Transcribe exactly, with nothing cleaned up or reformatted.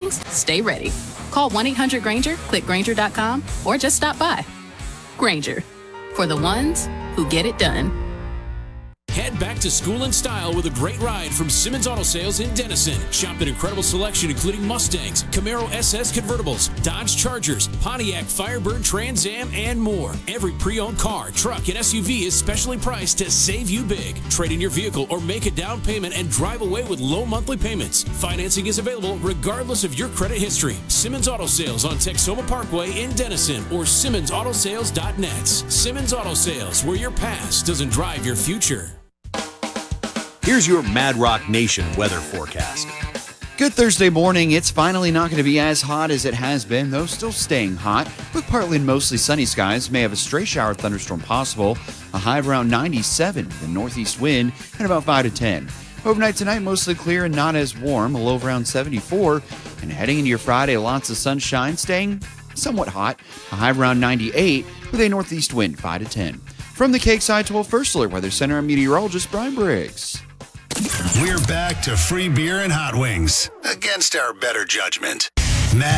things, stay ready. Call one eight hundred Granger, click Granger dot com, or just stop by. Granger, for the ones who get it done. Head back to school in style with a great ride from Simmons Auto Sales in Denison. Shop an incredible selection including Mustangs, Camaro S S convertibles, Dodge Chargers, Pontiac Firebird Trans Am, and more. Every pre-owned car, truck, and S U V is specially priced to save you big. Trade in your vehicle or make a down payment and drive away with low monthly payments. Financing is available regardless of your credit history. Simmons Auto Sales on Texoma Parkway in Denison or simmons auto sales dot net. Simmons Auto Sales, where your past doesn't drive your future. Here's your Mad Rock Nation weather forecast. Good Thursday morning. It's finally not going to be as hot as it has been, though still staying hot. With partly and mostly sunny skies, may have a stray shower thunderstorm possible. A high of around ninety-seven, the northeast wind, and about five to ten. Overnight tonight, mostly clear and not as warm, a low of around seventy-four. And heading into your Friday, lots of sunshine, staying somewhat hot. A high of around ninety-eight, with a northeast wind, five to ten. From the Cake Side twelve First Alert Weather Center, I'm meteorologist Brian Briggs. We're back to free beer and hot wings against our better judgment. Mad